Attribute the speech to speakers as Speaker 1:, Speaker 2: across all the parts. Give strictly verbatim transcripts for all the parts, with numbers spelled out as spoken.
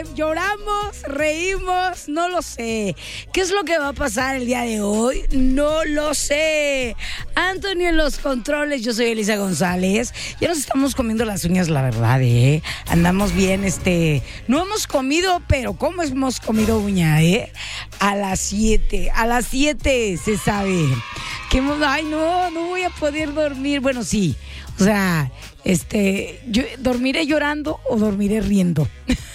Speaker 1: sé, lloramos, reímos, no lo sé. ¿Qué es lo que va a pasar el día de hoy? No lo sé. Anthony en los controles, yo soy Elisa González. Ya nos estamos comiendo las uñas, la verdad, ¿eh? Andamos bien, este... No hemos comido, pero ¿cómo hemos comido uña, eh? A las siete, a las siete se sabe. Que, ay, no, no voy a poder dormir. Bueno, sí, o sea, este, yo, ¿dormiré llorando o dormiré riendo?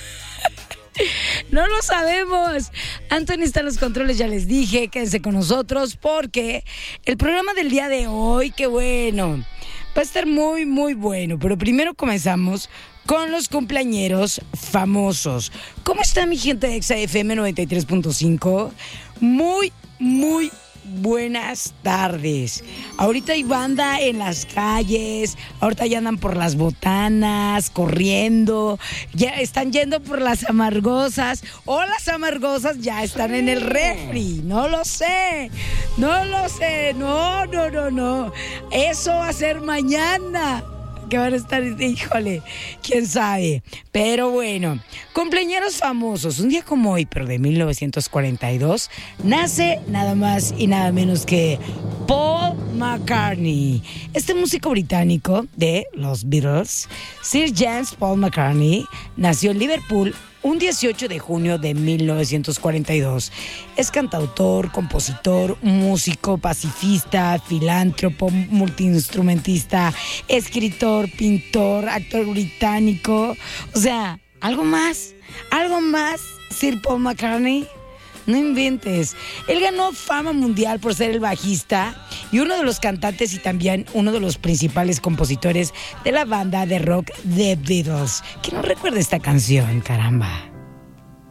Speaker 1: No lo sabemos. Anthony está en los controles, ya les dije, quédense con nosotros porque el programa del día de hoy, qué bueno, va a estar muy, muy bueno. Pero primero comenzamos con los cumpleañeros famosos. ¿Cómo está mi gente de Exa F M noventa y tres punto cinco? Muy, muy buenas tardes. Ahorita hay banda en las calles, ahorita ya andan por las botanas, corriendo, ya están yendo por las amargosas, o las amargosas ya están en el refri, no lo sé, no lo sé, no, no, no, no, eso va a ser mañana. Que van a estar, híjole, quién sabe. Pero bueno, cumpleañeros famosos. Un día como hoy, pero de mil novecientos cuarenta y dos, nace nada más y nada menos que Paul McCartney. Este músico británico de los Beatles, Sir James Paul McCartney, nació en Liverpool un dieciocho de junio de mil novecientos cuarenta y dos. Es cantautor, compositor, músico, pacifista, filántropo, multiinstrumentista, escritor, pintor, actor británico. O sea, algo más, algo más, Sir Paul McCartney. No inventes. Él ganó fama mundial por ser el bajista y uno de los cantantes y también uno de los principales compositores de la banda de rock The Beatles. ¿Quién no recuerda esta canción? Caramba.